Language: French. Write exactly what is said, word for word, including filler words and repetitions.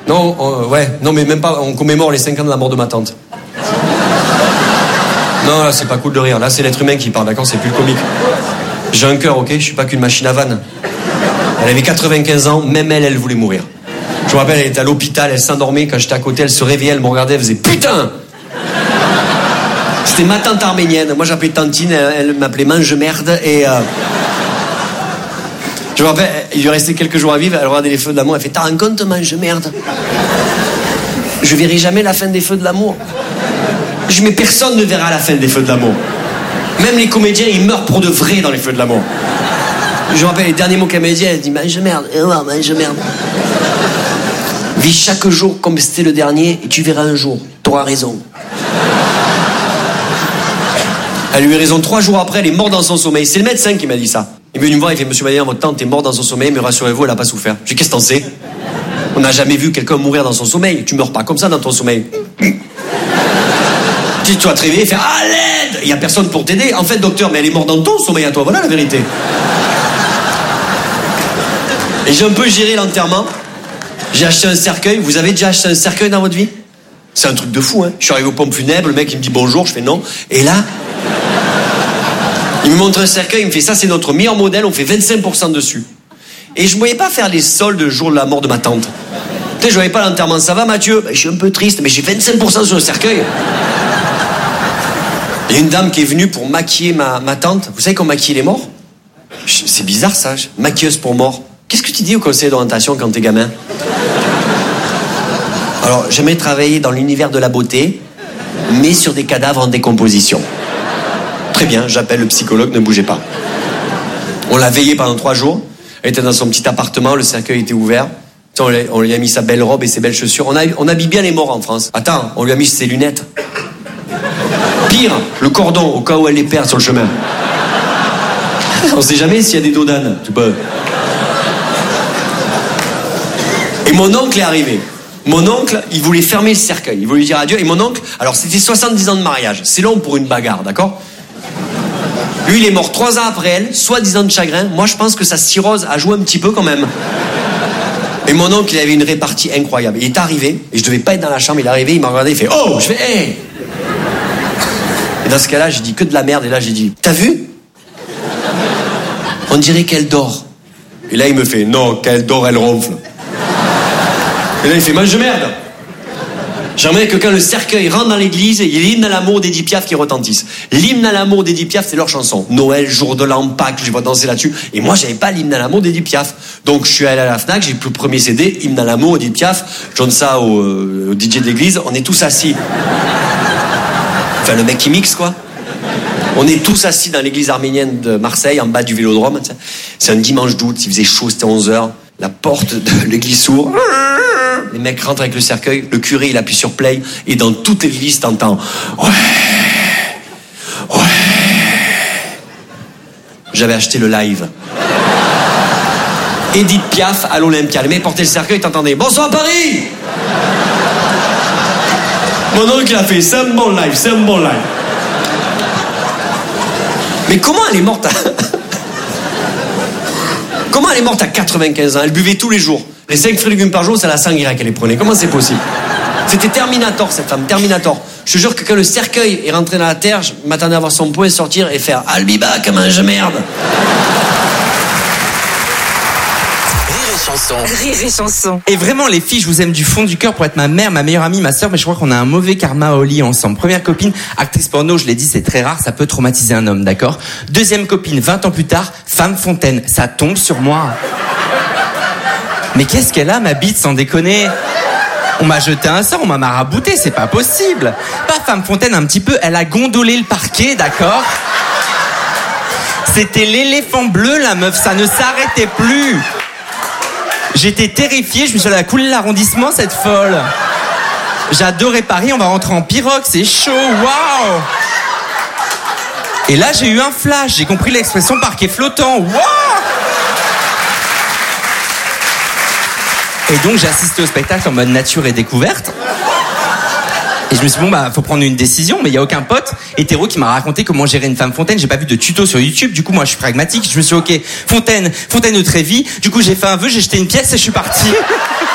Non, on, ouais, non mais même pas, on commémore les cinq ans de la mort de ma tante. Non, là c'est pas cool de rire, là c'est l'être humain qui parle, d'accord, c'est plus le comique. J'ai un cœur, ok, je suis pas qu'une machine à vanne. Elle avait quatre-vingt-quinze ans, même elle, elle voulait mourir. Je me rappelle, elle était à l'hôpital, elle s'endormait, quand j'étais à côté, elle se réveillait, elle me regardait, elle faisait putain. C'était ma tante arménienne, moi j'appelais tantine, elle, elle m'appelait mange-merde, et... Euh... Je me rappelle, il lui restait quelques jours à vivre, elle regardait les feux de l'amour, elle fait « T'as un compte, mange-merde ?» Je verrai jamais la fin des feux de l'amour. Je mais personne ne verra la fin des feux de l'amour. Même les comédiens, ils meurent pour de vrai dans les feux de l'amour. Je me rappelle les derniers mots qu'elle m'a dit, elle dit « mange-merde, et ouais, mange-merde. » Vis chaque jour comme c'était le dernier, et tu verras un jour, t'auras raison. Elle lui a eu raison, trois jours après, elle est morte dans son sommeil. C'est le médecin qui m'a dit ça. Il est venu me voir, il fait « Monsieur Maillard, votre tante est morte dans son sommeil, mais rassurez-vous, elle n'a pas souffert. » Je dis « Qu'est-ce que t'en sais ? On n'a jamais vu quelqu'un mourir dans son sommeil. Tu meurs pas comme ça dans ton sommeil. » Tu dois te réveiller et faire « À l'aide !» Il n'y a personne pour t'aider. En fait, docteur, mais elle est morte dans ton sommeil à toi. Voilà la vérité. Et j'ai un peu géré l'enterrement. J'ai acheté un cercueil. Vous avez déjà acheté un cercueil dans votre vie ? C'est un truc de fou, hein. Je suis arrivé aux pompes funèbres, le mec il me dit bonjour, je fais non. Et là, il me montre un cercueil, il me fait ça c'est notre meilleur modèle, on fait vingt-cinq pour cent dessus. Et je ne voyais pas faire les soldes le jour de la mort de ma tante. Tu sais, je voyais pas l'enterrement. Ça va Mathieu ? Ben, je suis un peu triste, mais j'ai vingt-cinq pour cent sur le cercueil. Il y a une dame qui est venue pour maquiller ma, ma tante. Vous savez qu'on maquille les morts ? C'est bizarre ça, maquilleuse pour mort. Qu'est-ce que tu dis au conseil d'orientation quand t'es gamin ? Alors, j'aimerais travailler dans l'univers de la beauté, mais sur des cadavres en décomposition. Très bien, j'appelle le psychologue, ne bougez pas. On l'a veillée pendant trois jours. Elle était dans son petit appartement, le cercueil était ouvert. On lui a, on lui a mis sa belle robe et ses belles chaussures. On, a, on habille bien les morts en France. Attends, on lui a mis ses lunettes. Pire, le cordon, au cas où elle les perd sur le chemin. On sait jamais s'il y a des dos d'âne. Tu peux... Et mon oncle est arrivé. Mon oncle, il voulait fermer le cercueil. Il voulait dire adieu. Et mon oncle, alors c'était soixante-dix ans de mariage. C'est long pour une bagarre, d'accord ? Lui, il est mort trois ans après elle, soi-disant de chagrin. Moi, je pense que sa cirrhose a joué un petit peu quand même. Et mon oncle, il avait une répartie incroyable. Il est arrivé, et je devais pas être dans la chambre, il est arrivé, il m'a regardé, il fait « Oh !» Je fais « Hey !» Et dans ce cas-là, j'ai dit que de la merde. Et là, j'ai dit « T'as vu ? On dirait qu'elle dort. » Et là, il me fait « Non, qu'elle dort, elle ronfle. » Et là, il fait « Mange merde !» J'aimerais que quand le cercueil rentre dans l'église, il y ait l'hymne à l'amour d'Edith Piaf qui retentisse. L'hymne à l'amour d'Edith Piaf, c'est leur chanson. Noël, jour de l'an, Pâques, je vais danser là-dessus. Et moi, j'avais pas l'hymne à l'amour d'Edith Piaf. Donc, je suis allé à la Fnac, j'ai pris le premier C D, hymne à l'amour d'Edith Piaf. Je donne ça au, euh, au D J de l'église. On est tous assis. Enfin, le mec qui mixe, quoi. On est tous assis dans l'église arménienne de Marseille, en bas du Vélodrome. C'est un dimanche d'août, il faisait chaud, c'était onze heures. La porte de l'église s'ouvre. Les mecs rentrent avec le cercueil, le curé il appuie sur play, et dans toute l'église t'entends ouais, ouais. J'avais acheté le live. Edith Piaf à l'Olympia. Les mecs portaient le cercueil, t'entendais bonsoir Paris. Mon oncle a fait c'est un bon live, c'est un bon live. Mais comment elle est morte à... Comment elle est morte à quatre-vingt-quinze ans ? Elle buvait tous les jours. Les cinq fruits et légumes par jour, c'est la sanguinaire qu'elle les prenait. Comment c'est possible ? C'était Terminator, cette femme, Terminator. Je te jure que quand le cercueil est rentré dans la terre, je m'attendais à voir son poing sortir et faire « I'll be back, mange merde !» Chanson. Rire et chanson. Et vraiment les filles, je vous aime du fond du cœur pour être ma mère, ma meilleure amie, ma sœur, mais je crois qu'on a un mauvais karma au lit ensemble. Première copine, actrice porno, je l'ai dit, c'est très rare, ça peut traumatiser un homme, d'accord ? Deuxième copine, vingt ans plus tard, femme fontaine, ça tombe sur moi. Mais qu'est-ce qu'elle a, ma bite, sans déconner ? On m'a jeté un sort, on m'a marabouté, c'est pas possible. Pas femme fontaine un petit peu, elle a gondolé le parquet, d'accord ? C'était l'éléphant bleu, la meuf, ça ne s'arrêtait plus. J'étais terrifié, je me suis allé à couler l'arrondissement, cette folle. J'adorais Paris, on va rentrer en pirogue, c'est chaud, waouh. Et là, j'ai eu un flash, j'ai compris l'expression parquet flottant, waouh. Et donc, j'ai assisté au spectacle en mode nature et découverte. Et je me suis dit, bon, bah, faut prendre une décision, mais il y a aucun pote hétéro qui m'a raconté comment gérer une femme fontaine. J'ai pas vu de tuto sur YouTube. Du coup, moi, je suis pragmatique. Je me suis dit, ok, fontaine, fontaine de Trévis. Du coup, j'ai fait un vœu, j'ai jeté une pièce et je suis parti.